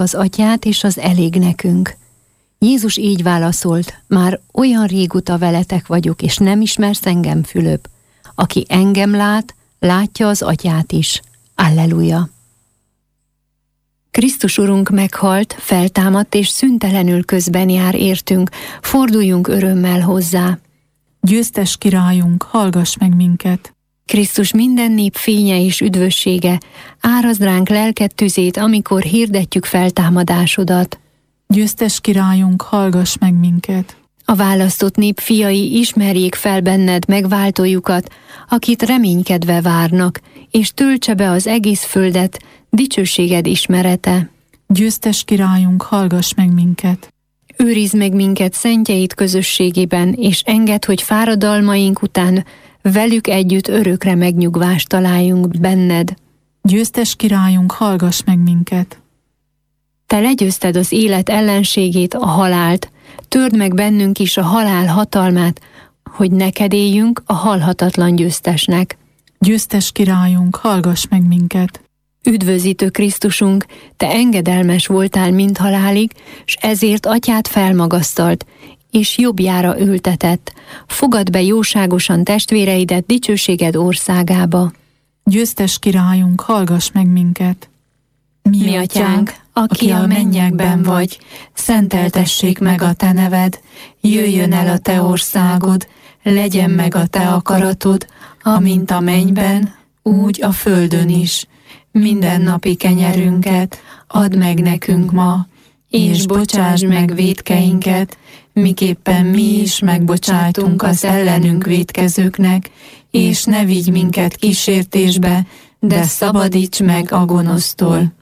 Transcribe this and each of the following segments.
az Atyát és az elég nekünk. Jézus így válaszolt, már olyan régóta veletek vagyok, és nem ismersz engem, Fülöp. Aki engem lát, látja az Atyát is. Alleluja! Krisztus Urunk meghalt, feltámadt és szüntelenül közben jár értünk, forduljunk örömmel hozzá. Győztes királyunk, hallgass meg minket! Krisztus minden nép fénye és üdvössége, árazd ránk lelked tüzét, amikor hirdetjük feltámadásodat. Győztes királyunk, hallgass meg minket! A választott nép fiai ismerjék fel benned megváltójukat, akit reménykedve várnak, és töltse be az egész földet dicsőséged ismerete. Győztes királyunk, hallgass meg minket! Őrizd meg minket szentjeid közösségében, és engedd, hogy fáradalmaink után velük együtt örökre megnyugvást találjunk benned. Győztes királyunk, hallgass meg minket! Te legyőzted az élet ellenségét, a halált, törd meg bennünk is a halál hatalmát, hogy neked éljünk a halhatatlan győztesnek. Győztes királyunk, hallgass meg minket! Üdvözítő Krisztusunk, te engedelmes voltál mind halálig, s ezért Atyát felmagasztalt, és jobbjára ültetett. Fogadd be jóságosan testvéreidet dicsőséged országába. Győztes királyunk, hallgass meg minket! Mi Atyánk, aki a mennyekben vagy, szenteltessék meg a te neved, jöjjön el a te országod, legyen meg a te akaratod, amint a mennyben, úgy a földön is. Mindennapi kenyerünket add meg nekünk ma, és bocsásd meg vétkeinket, miképpen mi is megbocsájtunk az ellenünk vétkezőknek, és ne vigy minket kísértésbe, de szabadíts meg a gonosztól.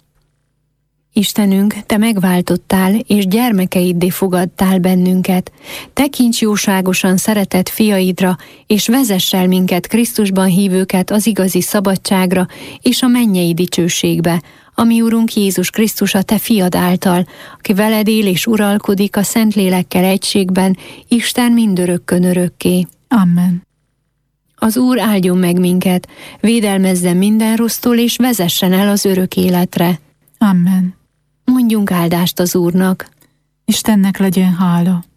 Istenünk, te megváltottál, és gyermekeiddé fogadtál bennünket. Tekints jóságosan szeretett fiaidra, és vezess el minket Krisztusban hívőket az igazi szabadságra és a mennyei dicsőségbe, ami Urunk Jézus Krisztus a te fiad által, aki veled él és uralkodik a Szentlélekkel egységben, Isten mindörökkön örökké. Amen. Az Úr áldjon meg minket, védelmezzen minden rossztól, és vezessen el az örök életre. Amen. Mondjunk áldást az Úrnak. Istennek legyen hála.